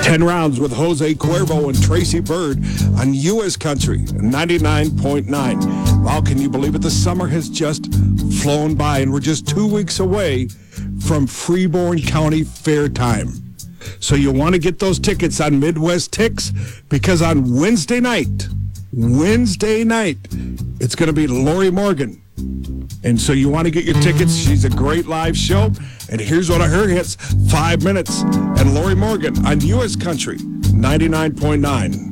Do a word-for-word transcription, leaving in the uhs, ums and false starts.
ten rounds with Jose Cuervo and Tracy Bird on U S Country ninety-nine point nine. Wow, can you believe it? The summer has just flown by, and we're just two weeks away from Freeborn County Fair time. So you want to get those tickets on Midwest Tix, because on Wednesday night, Wednesday night, it's going to be Lori Morgan. And so you want to get your tickets. She's a great live show. And here's one of her hits, Five Minutes, and Lori Morgan on U S Country ninety-nine point nine.